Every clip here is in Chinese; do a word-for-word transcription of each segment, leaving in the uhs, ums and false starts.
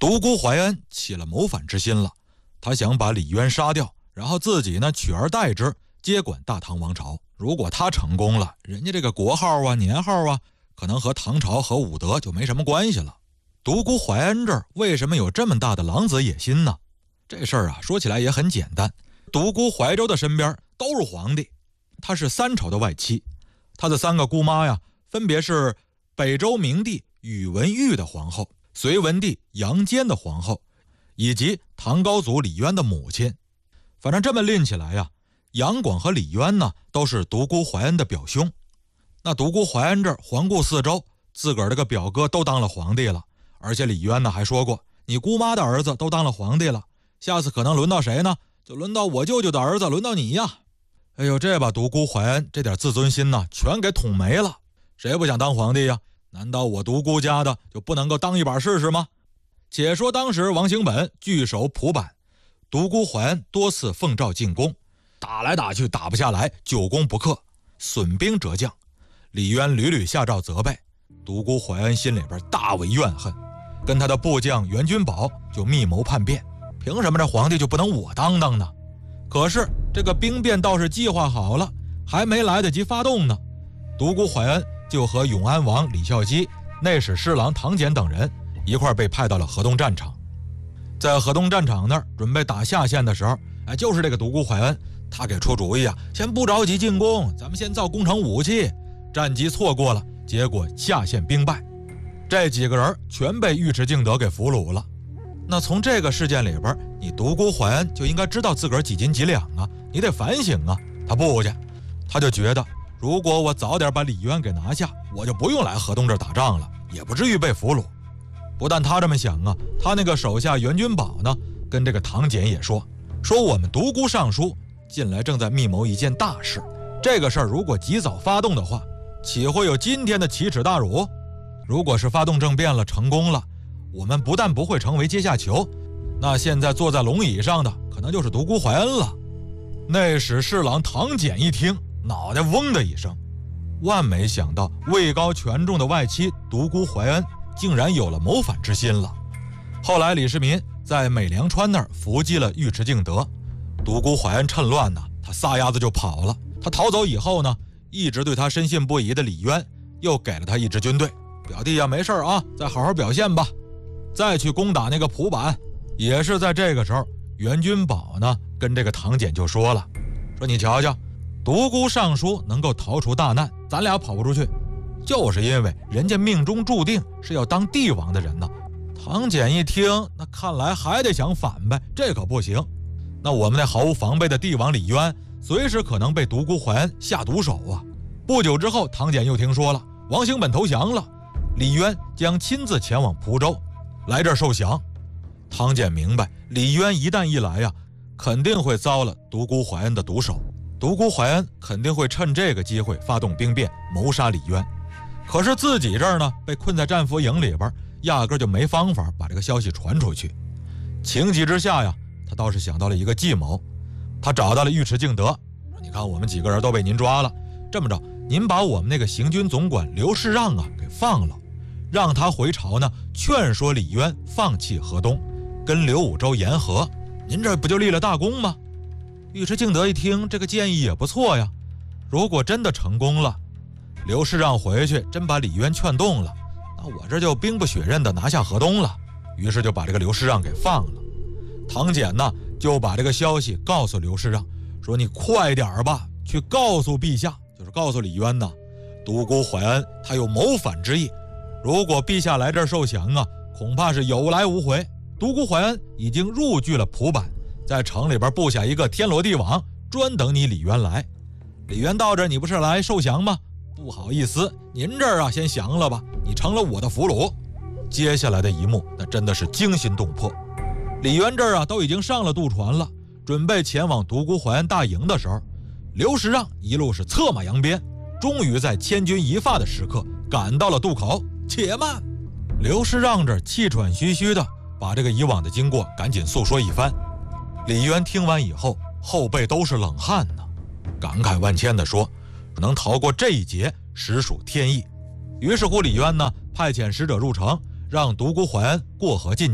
独孤怀恩起了谋反之心了，他想把李渊杀掉，然后自己呢取而代之，接管大唐王朝。如果他成功了，人家这个国号啊年号啊可能和唐朝和武德就没什么关系了。独孤怀恩这儿为什么有这么大的狼子野心呢？这事儿啊说起来也很简单，独孤怀州的身边都是皇帝，他是三朝的外戚，他的三个姑妈呀分别是北周明帝宇文毓的皇后，隋文帝杨坚的皇后，以及唐高祖李渊的母亲。反正这么拎起来呀，杨广和李渊呢都是独孤怀恩的表兄。那独孤怀恩这儿环顾四周，自个儿这个表哥都当了皇帝了，而且李渊呢还说过，你姑妈的儿子都当了皇帝了，下次可能轮到谁呢？就轮到我舅舅的儿子，轮到你呀。哎呦，这把独孤怀恩这点自尊心呢全给捅没了。谁不想当皇帝呀？难道我独孤家的就不能够当一把试试吗？且说当时王行本据守蒲坂，独孤怀恩多次奉诏进攻，打来打去打不下来，久攻不克，损兵折将。李渊屡屡下诏责备，独孤怀恩心里边大为怨恨，跟他的部将袁君宝就密谋叛变，凭什么这皇帝就不能我当当呢？可是这个兵变倒是计划好了，还没来得及发动呢，独孤怀恩就和永安王李孝基、内史侍郎唐俭等人一块被派到了河东战场。在河东战场那儿准备打下线的时候，哎，就是这个独孤怀恩，他给出主意啊，先不着急进攻，咱们先造攻城武器，战机错过了，结果下线兵败，这几个人全被尉迟敬德给俘虏了。那从这个事件里边，你独孤怀恩就应该知道自个儿几斤几两啊，你得反省啊。他不去，他就觉得如果我早点把李渊给拿下，我就不用来河东这儿打仗了，也不至于被俘虏。不但他这么想啊，他那个手下袁君宝呢，跟这个唐俭也说，说我们独孤尚书近来正在密谋一件大事，这个事儿如果及早发动的话，岂会有今天的奇耻大辱？如果是发动政变了，成功了，我们不但不会成为阶下囚，那现在坐在龙椅上的可能就是独孤怀恩了。内史侍郎唐俭一听，脑袋嗡的一声，万没想到位高权重的外戚独孤怀恩竟然有了谋反之心了。后来李世民在美良川那儿伏击了尉迟敬德，独孤怀恩趁乱呢，他撒丫子就跑了。他逃走以后呢，一直对他深信不疑的李渊又给了他一支军队，表弟呀，没事啊，再好好表现吧。再去攻打那个蒲坂，也是在这个时候，袁君宝呢跟这个唐俭就说了，说你瞧瞧，独孤尚书能够逃出大难，咱俩跑不出去，就是因为人家命中注定是要当帝王的人呢。唐俭一听，那看来还得想反呗，这可不行。那我们那毫无防备的帝王李渊，随时可能被独孤怀恩下毒手啊。不久之后，唐俭又听说了王行本投降了，李渊将亲自前往蒲州，来这儿受降。唐俭明白，李渊一旦一来呀，肯定会遭了独孤怀恩的毒手，独孤怀恩肯定会趁这个机会发动兵变，谋杀李渊。可是自己这儿呢，被困在战俘营里边，压根就没方法把这个消息传出去。情急之下呀，他倒是想到了一个计谋，他找到了尉迟敬德，说你看我们几个人都被您抓了，这么着，您把我们那个行军总管刘世让啊给放了，让他回朝呢，劝说李渊放弃河东，跟刘武周言和，您这不就立了大功吗？尉迟敬德一听，这个建议也不错呀。如果真的成功了，刘世让回去真把李渊劝动了，那我这就兵不血刃的拿下河东了。于是就把这个刘世让给放了。唐俭呢就把这个消息告诉刘世让，说你快点吧，去告诉陛下，就是告诉李渊呢，独孤怀恩他有谋反之意，如果陛下来这儿受降啊，恐怕是有来无回。独孤怀恩已经入据了蒲坂，在城里边布下一个天罗地网，专等你李渊来。李渊到这儿，你不是来受降吗？不好意思，您这儿啊先降了吧，你成了我的俘虏。接下来的一幕那真的是惊心动魄。李渊这儿啊都已经上了渡船了，准备前往独孤怀恩大营的时候，刘世让一路是策马扬鞭，终于在千钧一发的时刻赶到了渡口。且慢！刘世让这气喘吁吁的把这个以往的经过赶紧诉说一番。李渊听完以后，后背都是冷汗呢，感慨万千的说，能逃过这一劫实属天意。于是乎李渊呢派遣使者入城，让独孤怀恩过河觐见。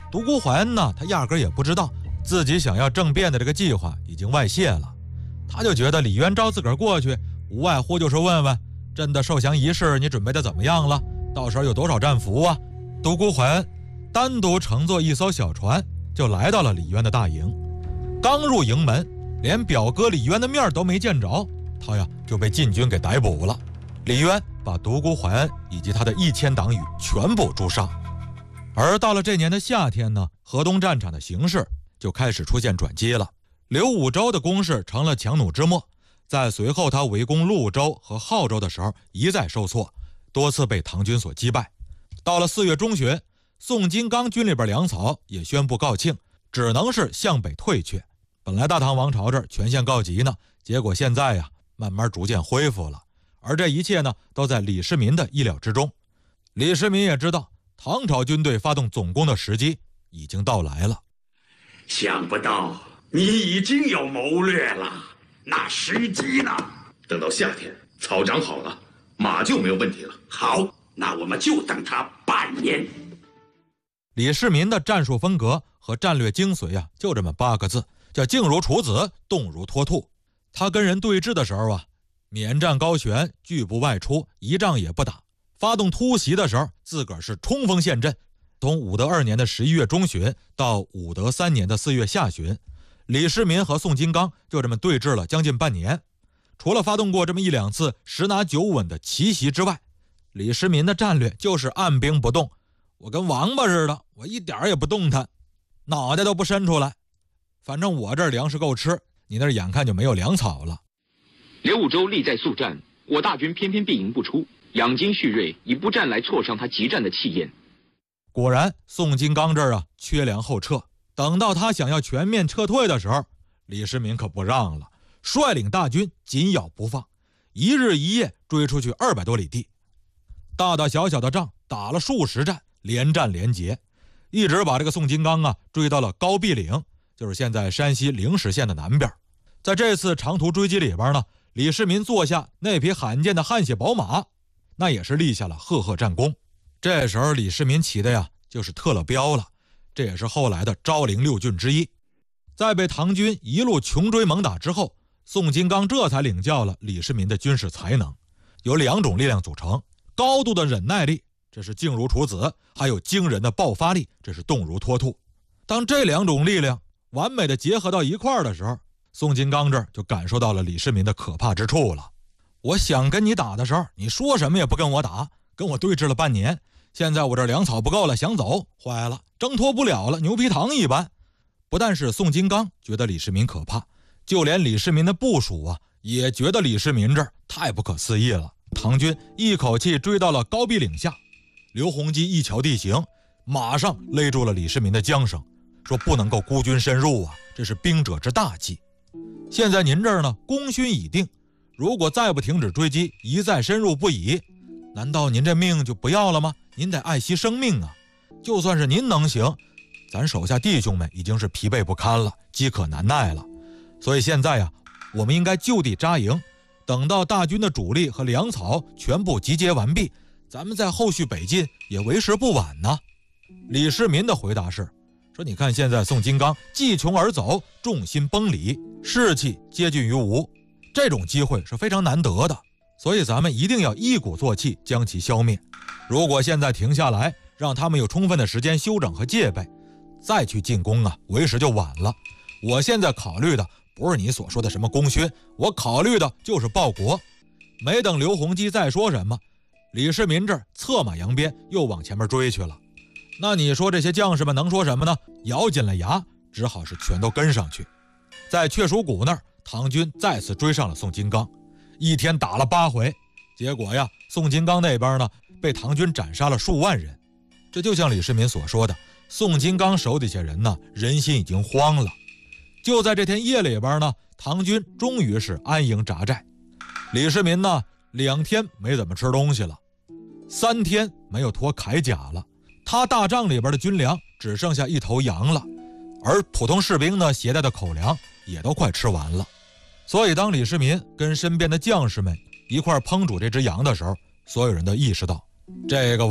独孤怀恩呢，他压根也不知道自己想要政变的这个计划已经外泄了，他就觉得李渊招自个儿过去，无外乎就是问问朕的受降仪式你准备的怎么样了，到时候有多少战俘啊。独孤怀恩单独乘坐一艘小船就来到了李渊的大营，刚入营门，连表哥李渊的面都没见着，他呀就被禁军给逮捕了。李渊把独孤怀恩以及他的一千党羽全部诛杀。而到了这年的夏天呢，河东战场的形势就开始出现转机了。刘武周的攻势成了强弩之末，在随后他围攻潞州和浩州的时候一再受挫，多次被唐军所击败。到了四月中旬，宋金刚军里边粮草也宣布告罄，只能是向北退却。本来大唐王朝这儿全线告急呢，结果现在呀慢慢逐渐恢复了。而这一切呢都在李世民的意料之中。李世民也知道唐朝军队发动总攻的时机已经到来了。 想不到你已经有谋略了，那时机呢？ 等到夏天草长好了，马就没有问题了。 好，那我们就等他半年。 李世民的战术风格和战略精髓啊，就这么八个字，叫静如处子，动如脱兔。他跟人对峙的时候啊，免战高悬，拒不外出，一仗也不打。发动突袭的时候，自个儿是冲锋陷阵。从武德二年的十一月中旬到武德三年的四月下旬，李世民和宋金刚就这么对峙了将近半年。除了发动过这么一两次十拿九稳的奇袭之外，李世民的战略就是按兵不动。我跟王八似的，我一点也不动弹，脑袋都不伸出来。反正我这儿粮食够吃，你那儿眼看就没有粮草了。 刘武周力在速战，我大军偏偏避营不出，养精蓄锐，以不战来挫伤他急战的气焰。 果然，宋金刚这儿啊缺粮后撤。等到他想要全面撤退的时候，李世民可不让了，率领大军紧咬不放，一日一夜追出去二百多里地，大大小小的仗打了数十战，连战连捷，一直把这个宋金刚啊追到了高壁岭，就是现在山西灵石县的南边。在这次长途追击里边呢，李世民坐下那匹罕见的汗血宝马，那也是立下了赫赫战功。这时候李世民骑的呀就是特勒彪了，这也是后来的昭陵六郡之一。在被唐军一路穷追猛打之后，宋金刚这才领教了李世民的军事才能，有两种力量组成：高度的忍耐力，这是静如处子；还有惊人的爆发力，这是动如脱兔。当这两种力量完美的结合到一块儿的时候，宋金刚这儿就感受到了李世民的可怕之处了。我想跟你打的时候，你说什么也不跟我打，跟我对峙了半年，现在我这粮草不够了，想走，坏了，挣脱不了了，牛皮糖一般。不但是宋金刚觉得李世民可怕，就连李世民的部属啊，也觉得李世民这儿太不可思议了。唐军一口气追到了高壁岭下，刘洪基一瞧地形，马上勒住了李世民的缰绳，说不能够孤军深入啊，这是兵者之大忌。现在您这儿呢，功勋已定，如果再不停止追击，一再深入不已，难道您这命就不要了吗？您得爱惜生命啊！就算是您能行，咱手下弟兄们已经是疲惫不堪了，饥渴难耐了。所以现在呀、啊，我们应该就地扎营，等到大军的主力和粮草全部集结完毕，咱们在后续北进也为时不晚呢。李世民的回答是说，你看现在宋金刚既穷而走，众心崩离，士气接近于无，这种机会是非常难得的，所以咱们一定要一鼓作气将其消灭。如果现在停下来，让他们有充分的时间休整和戒备，再去进攻啊，为时就晚了。我现在考虑的不是你所说的什么功勋，我考虑的就是报国。没等刘洪基再说什么，李世民这儿策马扬鞭又往前面追去了。那你说这些将士们能说什么呢？咬紧了牙，只好是全都跟上去。在雀蜀谷那儿，唐军再次追上了宋金刚，一天打了八回，结果呀，宋金刚那边呢被唐军斩杀了数万人。这就像李世民所说的，宋金刚手底下人呢，人心已经慌了。就在这天夜里边呢，唐军终于是安营扎寨。李世民呢，两天没怎么吃东西了，三天没有脱铠甲了。他大帐里边的军粮只剩下一头羊了，而普通士兵呢携带的口粮也都快吃完了。所以当李世民跟身边的将士们一块烹煮这只羊的时候，所有人都意识到这个